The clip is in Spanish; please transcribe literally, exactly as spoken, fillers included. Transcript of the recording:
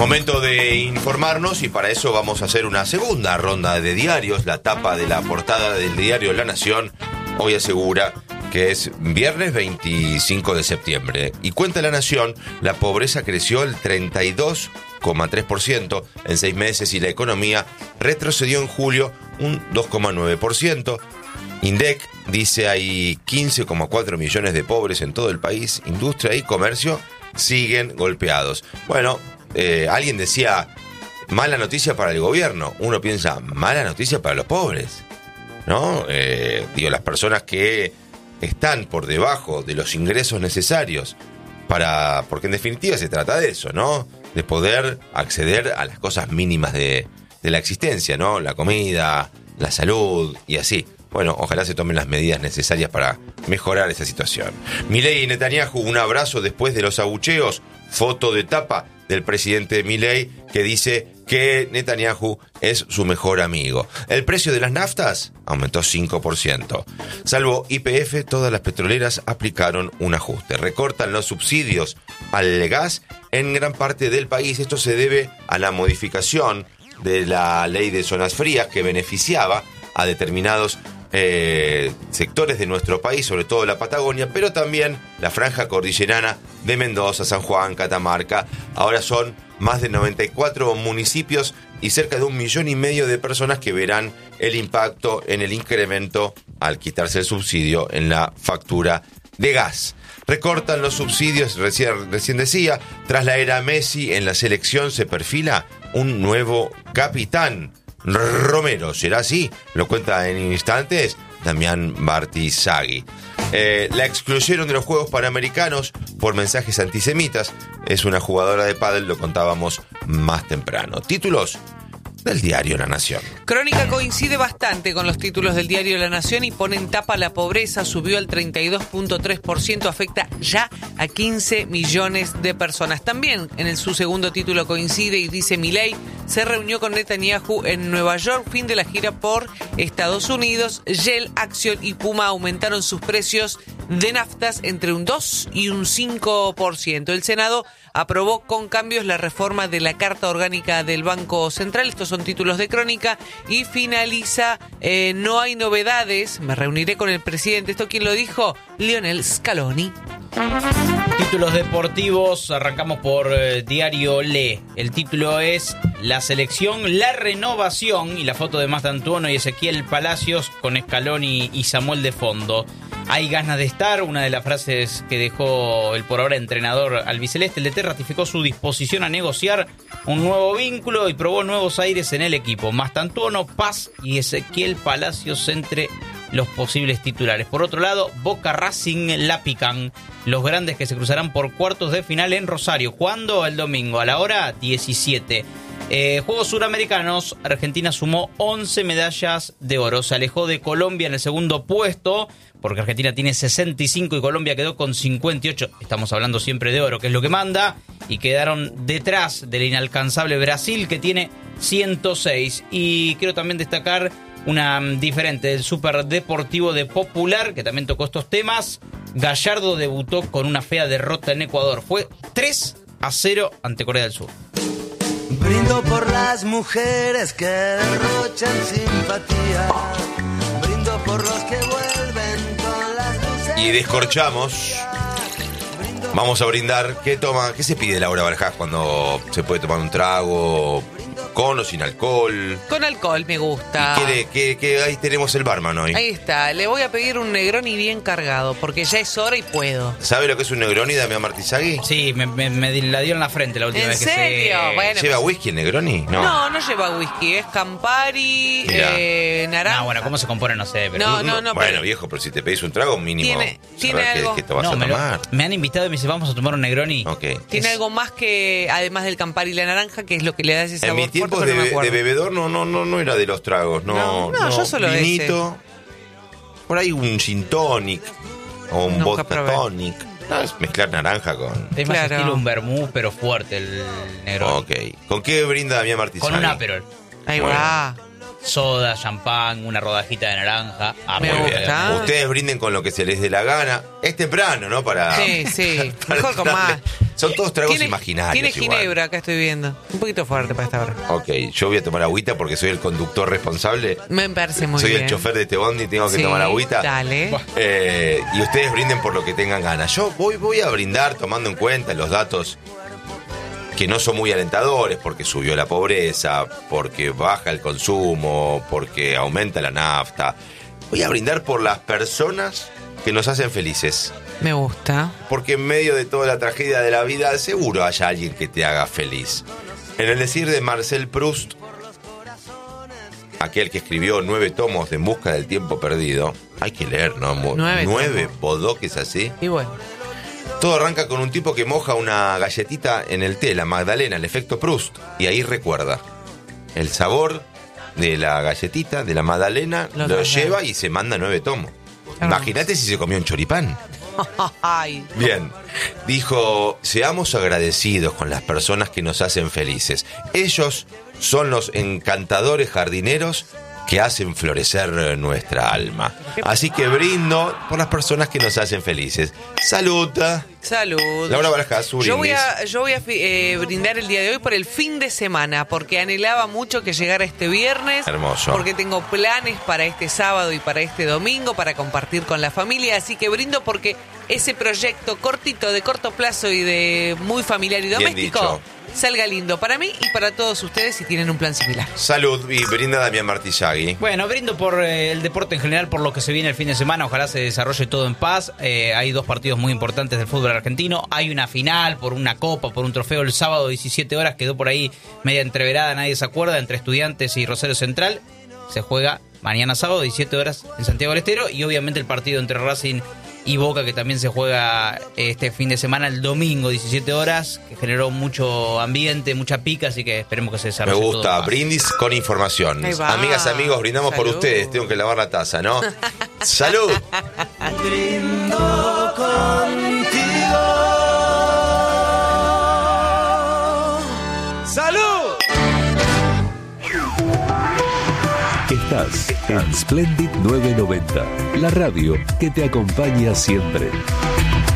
Momento de informarnos y para eso vamos a hacer una segunda ronda de diarios. La tapa de la portada del diario La Nación hoy asegura que es viernes veinticinco de septiembre. Y cuenta La Nación, la pobreza creció el treinta y dos coma tres por ciento en seis meses y la economía retrocedió en julio un dos coma nueve por ciento. INDEC dice hay quince coma cuatro millones de pobres en todo el país. Industria y comercio siguen golpeados. Bueno, eh, alguien decía, mala noticia para el gobierno. Uno piensa, mala noticia para los pobres, ¿no? Eh, digo, las personas que están por debajo de los ingresos necesarios para, porque en definitiva se trata de eso, ¿no? De poder acceder a las cosas mínimas de, de la existencia, ¿no? La comida, la salud y así. Bueno, ojalá se tomen las medidas necesarias para mejorar esa situación. Milei y Netanyahu, un abrazo después de los abucheos. Foto de tapa del presidente Milei que dice que Netanyahu es su mejor amigo. El precio de las naftas aumentó cinco por ciento. Salvo Y P F, todas las petroleras aplicaron un ajuste. Recortan los subsidios al gas en gran parte del país. Esto se debe a la modificación de la ley de zonas frías que beneficiaba a determinados eh, sectores de nuestro país, sobre todo la Patagonia, pero también la franja cordillerana de Mendoza, San Juan, Catamarca. Ahora son más de noventa y cuatro municipios y cerca de un millón y medio de personas que verán el impacto en el incremento al quitarse el subsidio en la factura de gas. Recortan los subsidios, recién, recién decía, tras la era Messi en la selección se perfila un nuevo capitán. Romero, ¿será así? Lo cuenta en instantes Damián Bartizaghi. Eh, la excluyeron de los Juegos Panamericanos por mensajes antisemitas. Es una jugadora de pádel, lo contábamos más temprano. Títulos del diario La Nación. Crónica coincide bastante con los títulos del diario La Nación y pone en tapa la pobreza, subió al treinta y dos punto tres por ciento, afecta ya a quince millones de personas. También en el, su segundo título coincide y dice Milei se reunió con Netanyahu en Nueva York, fin de la gira por Estados Unidos. Shell, Action y Puma aumentaron sus precios de naftas entre un dos y un cinco por ciento. El Senado aprobó con cambios la reforma de la Carta Orgánica del Banco Central. Estos son títulos de Crónica. Y finaliza, eh, no hay novedades, me reuniré con el presidente. ¿Esto quién lo dijo? Lionel Scaloni. Títulos deportivos, arrancamos por eh, Diario Le. El título es La selección, la renovación, y la foto de Mastantuono y Ezequiel Palacios con Scaloni y Samuel de fondo. Hay ganas de estar, una de las frases que dejó el por ahora entrenador albiceleste. El D T ratificó su disposición a negociar un nuevo vínculo y probó nuevos aires en el equipo. Mastantuono, Paz y Ezequiel Palacios entre los posibles titulares. Por otro lado, Boca, Racing, La Pican, los grandes que se cruzarán por cuartos de final en Rosario. ¿Cuándo? El domingo, a la hora diecisiete. Eh, Juegos Suramericanos, Argentina sumó once medallas de oro. Se alejó de Colombia en el segundo puesto, porque Argentina tiene sesenta y cinco y Colombia quedó con cincuenta y ocho. Estamos hablando siempre de oro, que es lo que manda. Y quedaron detrás del inalcanzable Brasil, que tiene ciento seis. Y quiero también destacar una diferente del Superdeportivo de Popular, que también tocó estos temas. Gallardo debutó con una fea derrota en Ecuador. Fue tres a cero ante Corea del Sur. Brindo por las mujeres que derrochan simpatía. Brindo por los que vuelven con las luces. Y descorchamos. Vamos a brindar. ¿Qué toma? ¿Qué se pide Laura Barjás cuando se puede tomar un trago? ¿Con o sin alcohol? Con alcohol me gusta. ¿Y qué, qué, qué, ahí tenemos el barman hoy? Ahí está, le voy a pedir un Negroni bien cargado, porque ya es hora y puedo. ¿Sabe lo que es un Negroni, Damián Martizaghi? Sí, me, me, me la dio en la frente la última ¿En vez que serio? se... Bueno, ¿Lleva pues... whisky el Negroni? No. no, no lleva whisky, es Campari, eh, naranja. No, bueno, ¿cómo se compone? No sé, pero... No, no, no. Bueno, pero... viejo, pero si te pedís un trago mínimo, Tiene- tiene saber algo- que, que te vas No, a me, lo- tomar. me han invitado y me dicen, vamos a tomar un Negroni. Ok. Tiene Es- algo más que, además del Campari y la naranja, que es lo que le da ese En sabor mi tiempo fuerte, de, pero no me de acuerdo. bebedor no, no, no, no era de los tragos, no. No, no, yo solo vinito, por ahí un gin tonic o un Nunca vodka probé. tonic. No, es mezclar naranja con... Es más Claro. estilo un vermú, pero fuerte el Negroni. Ok. ¿Con qué brinda Damián Martizaghi? Con un Aperol. Ahí Bueno. va. soda, champán, una rodajita de naranja. Ah, Me muy gusta. bien. Ustedes brinden con lo que se les dé la gana. Es temprano, ¿no? Para. Sí, sí. para Mejor con darle- más. Son todos tragos Tiene- imaginarios. Tiene igual. ginebra, acá estoy viendo. Un poquito fuerte para esta hora. Ok, yo voy a tomar agüita porque soy el conductor responsable. Me parece muy soy bien. el chofer de este bondi y tengo que Sí, tomar agüita. Dale. Buah. Eh, y ustedes brinden por lo que tengan ganas. Yo voy, voy a brindar tomando en cuenta los datos que no son muy alentadores, porque subió la pobreza, porque baja el consumo, porque aumenta la nafta. Voy a brindar por las personas que nos hacen felices. Me gusta. Porque en medio de toda la tragedia de la vida, seguro haya alguien que te haga feliz. En el decir de Marcel Proust, aquel que escribió nueve tomos de En busca del tiempo perdido, hay que leer, ¿no? Mu- Nueve Nueve tomos. bodoques así. Y bueno. Todo arranca con un tipo que moja una galletita en el té, la Magdalena, el efecto Proust, y ahí recuerda el sabor de la galletita, de la Magdalena, Lo lo, traslada. lleva y se manda nueve tomos. Hermoso. Imagínate si se comió un choripán. Ay. Bien, dijo, seamos agradecidos con las personas que nos hacen felices. Ellos son los encantadores jardineros que hacen florecer nuestra alma. Así que brindo por las personas que nos hacen felices. Salud. Salud. Laura Barajas, su Yo voy brindis. a, yo voy a fi- eh, brindar el día de hoy por el fin de semana, porque anhelaba mucho que llegara este viernes. Hermoso. Porque tengo planes para este sábado y para este domingo, para compartir con la familia. Así que brindo porque ese proyecto cortito, de corto plazo y de muy familiar y Bien doméstico, dicho. salga lindo para mí y para todos ustedes si tienen un plan similar. Salud y brinda Damián Martillagui. Bueno, brindo por eh, el deporte en general, por lo que se viene el fin de semana. Ojalá se desarrolle todo en paz. Eh, hay dos partidos muy importantes del fútbol argentino. Hay una final por una copa, por un trofeo el sábado, diecisiete horas. Quedó por ahí media entreverada, nadie se acuerda, entre Estudiantes y Rosario Central. Se juega mañana sábado, diecisiete horas, en Santiago del Estero. Y obviamente el partido entre Racing y Boca, que también se juega este fin de semana, el domingo, diecisiete horas, que generó mucho ambiente, mucha pica, así que esperemos que se Me desarrolle todo en gusta, paz. brindis con información. Ahí va. Amigas, amigos, brindamos por Salud. ustedes. Tengo que lavar la taza, ¿no? Salud. Brindo contigo. ¡Salud! Estás en Splendid novecientos noventa, la radio que te acompaña siempre.